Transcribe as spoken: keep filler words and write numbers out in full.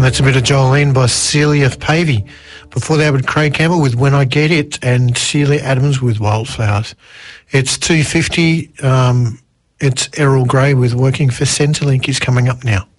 that's a bit of Jolene by Celia Pavey. Before that, with Craig Campbell with When I Get It and Celia Adams with Wildflowers. It's two fifty. Um, it's Errol Grey with Working for Centrelink is coming up now.